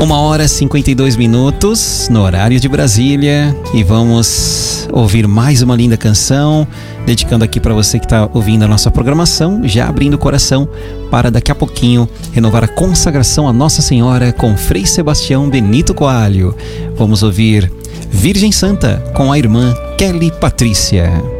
1h52 no horário de Brasília, e vamos ouvir mais uma linda canção, dedicando aqui para você que está ouvindo a nossa programação, já abrindo o coração para daqui a pouquinho renovar a consagração a Nossa Senhora com Frei Sebastião Benito Coalho. Vamos ouvir Virgem Santa com a irmã Kelly Patrícia.